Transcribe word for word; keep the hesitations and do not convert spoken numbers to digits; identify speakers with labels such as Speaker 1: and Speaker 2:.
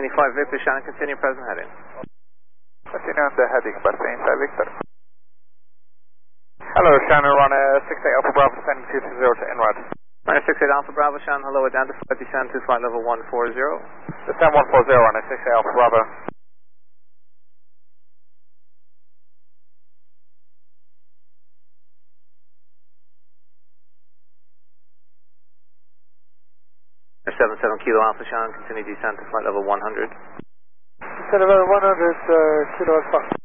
Speaker 1: five Victor, Shannon, continue present heading.
Speaker 2: Continue on the heading, Bahrain five Victor. Hello, Shannon, run uh, six eight Alpha Bravo, sending two two zero to N R A D.
Speaker 1: Runway six eight Alpha Bravo, Shannon, hello, identify, descend to flight level one four zero.
Speaker 2: Descend one four zero, runway six eight Alpha Bravo.
Speaker 1: seven seven Kilo Alpha, Shannon, continue descent to flight level one hundred.
Speaker 3: Descend level one hundred, uh, Kilo Alpha.